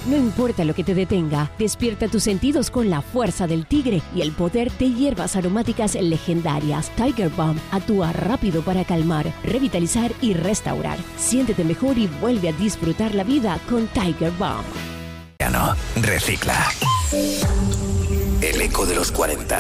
No importa lo que te detenga, despierta tus sentidos con la fuerza del tigre y el poder de hierbas aromáticas legendarias. Tiger Balm actúa rápido para calmar, revitalizar y restaurar. Siéntete mejor y vuelve a disfrutar la vida con Tiger Balm. Recicla. El eco de los 40.